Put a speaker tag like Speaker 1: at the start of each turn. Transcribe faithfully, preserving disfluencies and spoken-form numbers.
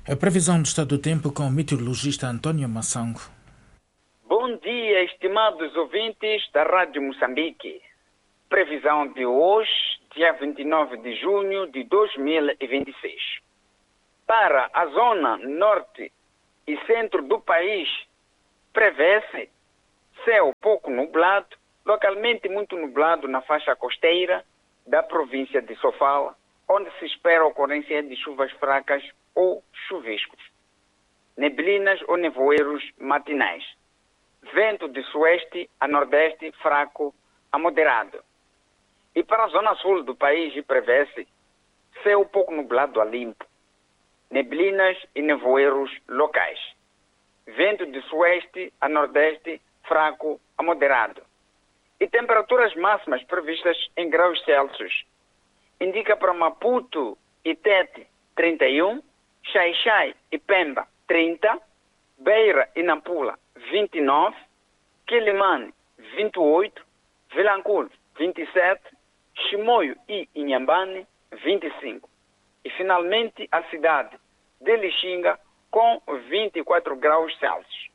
Speaker 1: A previsão do estado do tempo com o meteorologista Antônio Massango.
Speaker 2: Bom dia, estimados ouvintes da Rádio Moçambique. Previsão de hoje, dia vinte e nove de junho de dois mil e vinte e seis. Para a zona norte e centro do país, prevê-se céu pouco nublado, localmente muito nublado na faixa costeira da província de Sofala, onde se espera a ocorrência de chuvas fracas ou chuviscos, neblinas ou nevoeiros matinais. Vento de sueste a nordeste fraco a moderado. E para a zona sul do país prevê-se céu pouco nublado a limpo, neblinas e nevoeiros locais. Vento de sueste a nordeste fraco a moderado. E temperaturas máximas previstas em graus Celsius. Indica para Maputo e Tete trinta e um, Xai-Xai e Pemba trinta, Beira e Nampula vinte e nove, Quilimane vinte e oito, Vilanculo vinte e sete, Chimoio e Inhambane vinte e cinco. E finalmente a cidade de Lixinga com vinte e quatro graus Celsius.